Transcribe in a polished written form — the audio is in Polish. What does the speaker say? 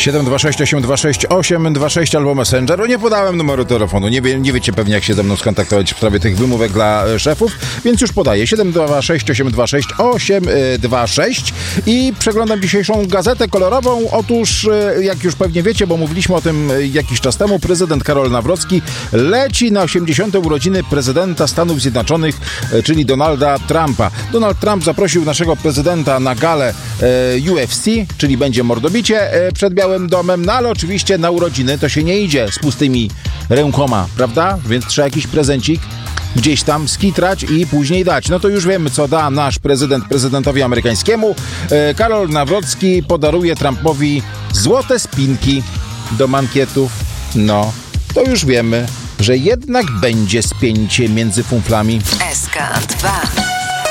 726 826 826 albo Messenger. Nie podałem numeru telefonu. Nie wiecie pewnie, jak się ze mną skontaktować w sprawie tych wymówek dla szefów, więc już podaję. 726 826 826 i przeglądam dzisiejszą gazetę kolorową. Otóż, jak już pewnie wiecie, bo mówiliśmy o tym jakiś czas temu, prezydent Karol Nawrocki leci na 80. urodziny prezydenta Stanów Zjednoczonych, czyli Donalda Trumpa. Donald Trump zaprosił naszego prezydenta na galę UFC, czyli będzie mordobicie przed Białym Domem, no ale oczywiście na urodziny to się nie idzie z pustymi rękoma, prawda? Więc trzeba jakiś prezencik gdzieś tam skitrać i później dać. No to już wiemy, co da nasz prezydent prezydentowi amerykańskiemu. Karol Nawrocki podaruje Trumpowi złote spinki do mankietów. No, to już wiemy, że jednak będzie spięcie między funflami. SK2